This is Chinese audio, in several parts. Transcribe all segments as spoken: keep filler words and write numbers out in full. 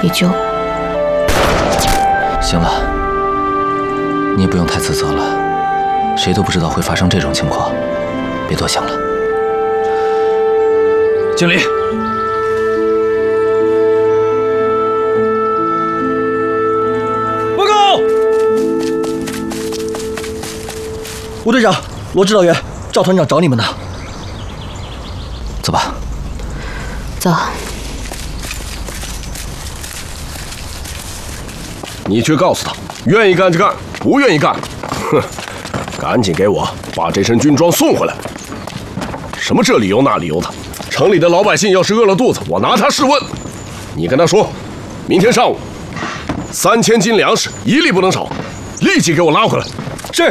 已救。 行了，你也不用太自责了，谁都不知道会发生这种情况，别多想了。敬礼。 报告，吴队长，罗指导员，赵团长找你们呢。 走吧。 走。 你去告诉他，愿意干就干，不愿意干，哼，赶紧给我把这身军装送回来。什么这理由那理由的，城里的老百姓要是饿了肚子，我拿他试问。你跟他说，明天上午三千斤粮食一粒不能少，立即给我拉回来。 是。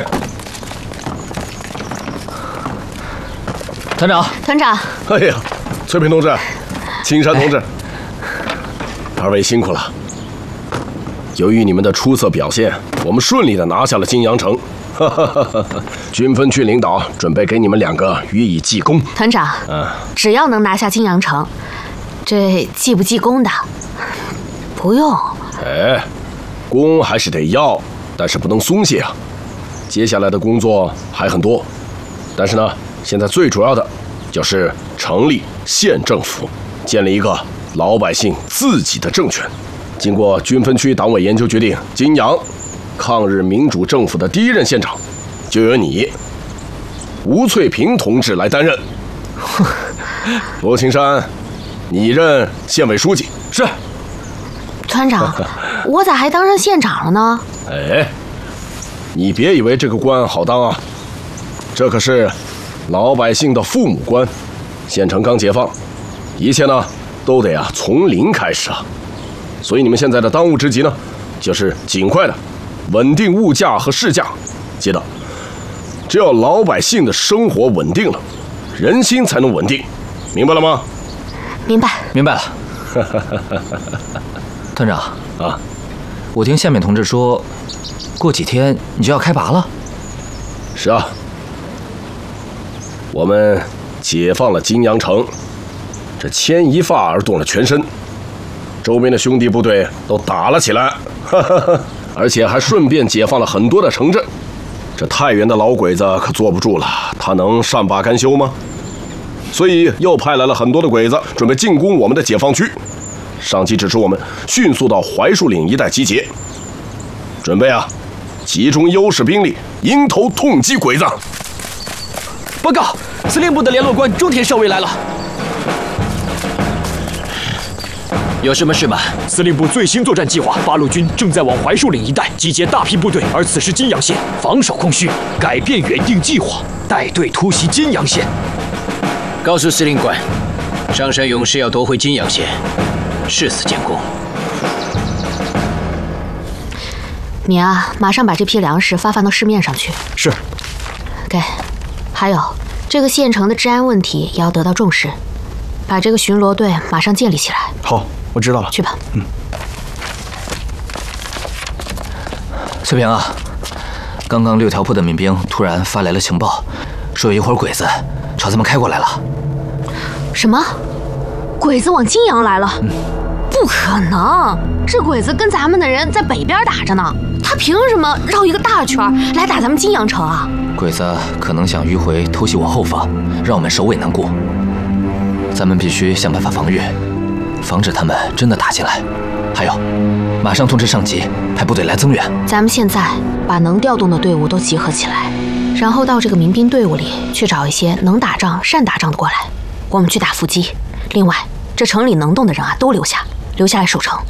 团长， 团长。 哎呀，翠萍同志，青山同志，二位辛苦了。由于你们的出色表现，我们顺利的拿下了金阳城。哈哈哈哈！军分区领导准备给你们两个予以记功。 团长，嗯，只要能拿下金阳城，这记不记功的，不用。 哎，功还是得要，但是不能松懈啊。接下来的工作还很多，但是呢，现在最主要的就是成立县政府，建立一个老百姓自己的政权。经过军分区党委研究决定，金阳抗日民主政府的第一任县长就由你吴翠萍同志来担任。罗青山，你任县委书记。 是。 团长，我咋还当上县长了呢？ 哎，你别以为这个官好当啊，这可是老百姓的父母官。县城刚解放，一切呢都得啊从零开始啊。所以你们现在的当务之急呢，就是尽快的稳定物价和市价。接着，只有老百姓的生活稳定了，人心才能稳定，明白了吗？ 明白， 明白了。团长啊，我听县委同志说，过几天你就要开拔了。 是啊，我们解放了金阳城，这牵一发而动了全身。周边的兄弟部队都打了起来，哈哈哈，而且还顺便解放了很多的城镇。这太原的老鬼子可坐不住了，他能善罢甘休吗？所以又派来了很多的鬼子，准备进攻我们的解放区。上级指示我们迅速到槐树岭一带集结，准备啊，集中优势兵力，迎头痛击鬼子。 报告，司令部的联络官中田少尉来了。 有什么事吗？ 司令部最新作战计划，八路军正在往槐树岭一带集结大批部队，而此时金阳县防守空虚，改变原定计划，带队突袭金阳县。 告诉司令官，上山勇士要夺回金阳县，誓死建功。 你啊，马上把这批粮食发放到市面上去。 是。 给，还有这个县城的治安问题也要得到重视，把这个巡逻队马上建立起来。 好。我知道了， 去吧。 嗯。 翠萍啊，刚刚六条铺的民兵突然发来了情报，说有一伙鬼子朝咱们开过来了。 什么？鬼子往金阳来了？嗯、不可能，这鬼子跟咱们的人在北边打着呢，他凭什么绕一个大圈来打咱们金阳城啊？ 鬼子可能想迂回偷袭我后方，让我们首尾难顾。咱们必须想办法防御。防止他们真的打进来，还有，马上通知上级派部队来增援。 咱们现在把能调动的队伍都集合起来，然后到这个民兵队伍里去找一些能打仗、善打仗的过来，我们去打伏击。另外，这城里能动的人啊，都留下，留下来守城。